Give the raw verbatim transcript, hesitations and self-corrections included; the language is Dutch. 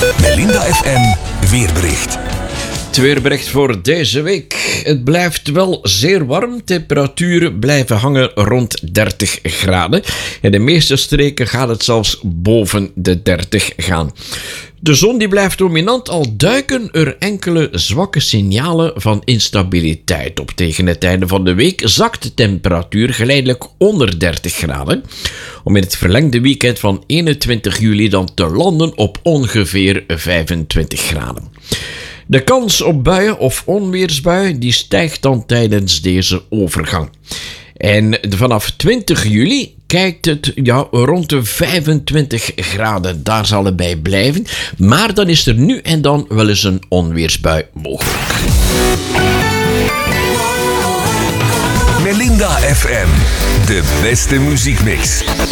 Melinda F M weerbericht. Het weerbericht voor deze week. Het blijft wel zeer warm. Temperaturen blijven hangen rond dertig graden. In de meeste streken gaat het zelfs boven de dertig gaan. De zon die blijft dominant, al duiken er enkele zwakke signalen van instabiliteit op. Tegen het einde van de week zakt de temperatuur geleidelijk onder dertig graden. Om in het verlengde weekend van eenentwintig juli dan te landen op ongeveer vijfentwintig graden. De kans op buien of onweersbuien die stijgt dan tijdens deze overgang. En vanaf twintig juli kijkt het ja, rond de vijfentwintig graden. Daar zal het bij blijven. Maar dan is er nu en dan wel eens een onweersbui mogelijk. Melinda F M, de beste muziekmix.